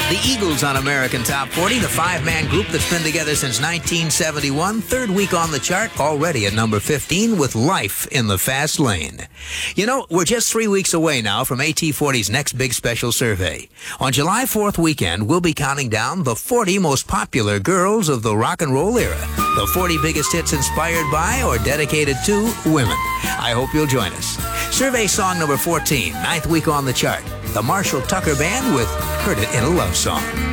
The Eagles on American Top 40, the five-man group that's been together since 1971. Third week on the chart, already at number 15 with Life in the Fast Lane. You know, we're just 3 weeks away now from AT40's next big special survey. On July 4th weekend, we'll be counting down the 40 most popular girls of the rock and roll era. The 40 biggest hits inspired by or dedicated to women. I hope you'll join us. Survey song number 14, ninth week on the chart. The Marshall Tucker Band with Heard It in a Love Song.